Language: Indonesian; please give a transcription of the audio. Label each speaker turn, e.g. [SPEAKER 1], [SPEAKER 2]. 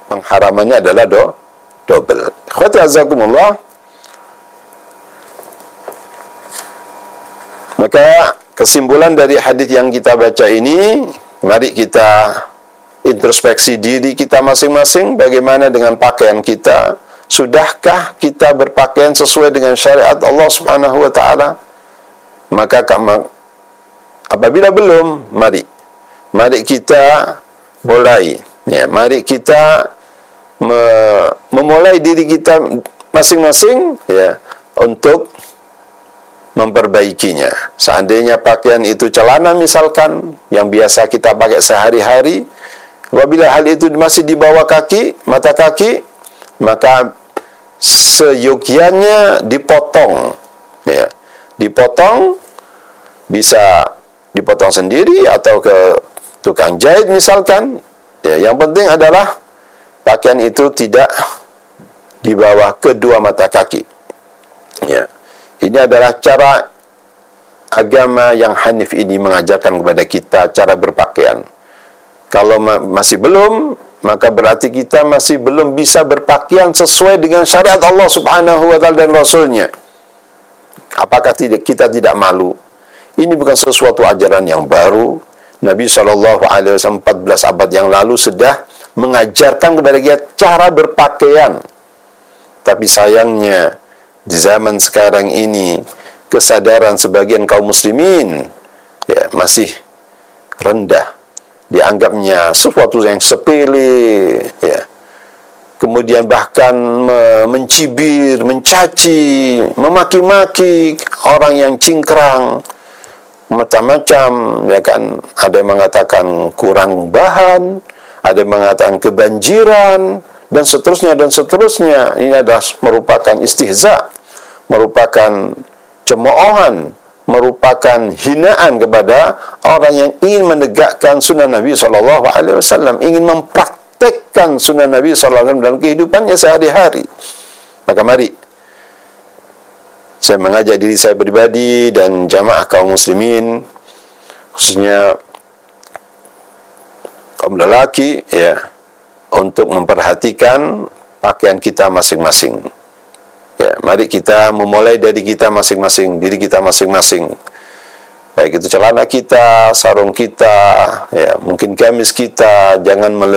[SPEAKER 1] pengharamannya adalah double. Ikhwati azakumullah. Maka kesimpulan dari hadis yang kita baca ini, mari kita introspeksi diri kita masing-masing. Bagaimana dengan pakaian kita? Sudahkah kita berpakaian sesuai dengan syariat Allah Subhanahu wa taala? Maka apabila belum, mari kita mulai. Ya, mari kita memulai diri kita masing-masing ya untuk memperbaikinya. Seandainya pakaian itu celana misalkan yang biasa kita pakai sehari-hari, apabila hal itu masih di bawah mata kaki, maka seyogianya dipotong ya. Dipotong, bisa dipotong sendiri atau ke tukang jahit misalkan ya. Yang penting adalah pakaian itu tidak di bawah kedua mata kaki ya. Ini adalah cara agama yang Hanif ini mengajarkan kepada kita cara berpakaian. Kalau masih belum, maka berarti kita masih belum bisa berpakaian sesuai dengan syariat Allah Subhanahu wa taala dan Rasulnya. Apakah kita tidak malu? Ini bukan sesuatu ajaran yang baru. Nabi SAW 14 abad yang lalu sudah mengajarkan kepada kita cara berpakaian. Tapi sayangnya di zaman sekarang ini kesadaran sebagian kaum muslimin ya masih rendah, dianggapnya sesuatu yang sepele ya. Kemudian bahkan mencibir, mencaci, memaki-maki orang yang cingkrang, macam-macam ya kan. Ada yang mengatakan kurang bahan, ada yang mengatakan kebanjiran, dan seterusnya dan seterusnya. Ini adalah merupakan istihza, merupakan cemoohan, merupakan hinaan kepada orang yang ingin menegakkan sunnah Nabi SAW, ingin mempraktekkan sunnah Nabi SAW dalam kehidupannya sehari-hari. Maka mari saya mengajak diri saya pribadi dan jamaah kaum muslimin, khususnya kaum lelaki ya, untuk memperhatikan pakaian kita masing-masing. Ya, mari kita memulai dari kita masing-masing, diri kita masing-masing. Baik itu celana kita, sarung kita, ya, mungkin gamis kita, jangan